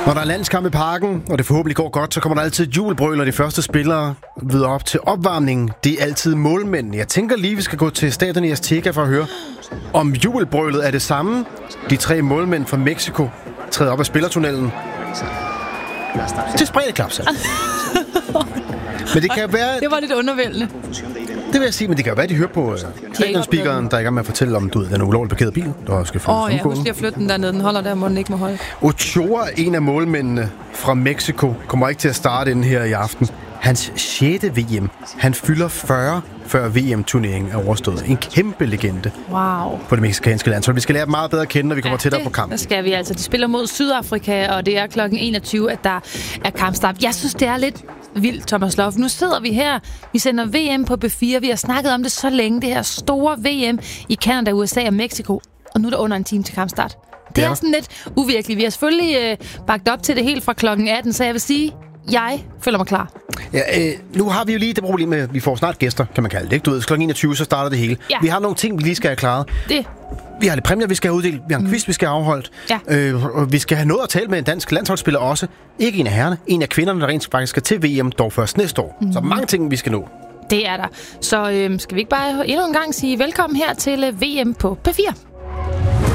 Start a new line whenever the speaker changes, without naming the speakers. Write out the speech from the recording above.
Når der er landskamp i parken, og det forhåbentlig går godt, så kommer der altid jubelbrøl, og de første spillere videre op til opvarmningen. Det er altid målmænd. Jeg tænker lige, vi skal gå til stadion i Azteca for at høre, om jubelbrølet er det samme. De 3 målmænd fra Mexico træder op af spillertunnelen til spreddeklapsal. Men det kan være...
Det var lidt undervældende.
Det vil jeg sige, men det kan jo være, at de hører på stadionspeakeren, der er i gang med at fortælle om, den ulovligt parkerede bil, der skal flyttes.
Ja, husk lige at flytte den dernede. Den holder der, hvor den ikke må holde.
Ochoa, en af målmændene fra Mexico, kommer ikke til at starte den her i aften. Hans 6. VM. Han fylder 40, før VM-turneringen er overstået. En kæmpe legende på det mexicanske land. Så vi skal lære dem meget bedre at kende, når vi kommer tættere på kampen.
Det skal vi altså. De spiller mod Sydafrika, og det er kl. 21, at der er kampstart. Jeg synes, det er lidt vildt, Thomas Lof. Nu sidder vi her. Vi sender VM på B4. Vi har snakket om det så længe. Det her store VM i Canada, USA og Mexico. Og nu er der under en time til kampstart. Det er sådan lidt uvirkeligt. Vi har selvfølgelig bagt op til det helt fra kl. 18, så jeg vil sige, jeg føler mig klar.
Ja, nu har vi jo lige det problem med, at vi får snart gæster, kan man kalde det. Ikke? Du ved, kl. 21, så starter det hele. Ja. Vi har nogle ting, vi lige skal have klaret. Vi har lidt præmier, vi skal have uddelt. Vi har en quiz, vi skal have afholdt. Ja. Og vi skal have noget at tale med en dansk landsholdsspiller også. Ikke en af herrerne, en af kvinderne, der rent faktisk skal til VM, dog først næste år. Så mange ting, vi skal nå.
Det er der. Så skal vi ikke bare endnu en gang sige velkommen her til VM på P4?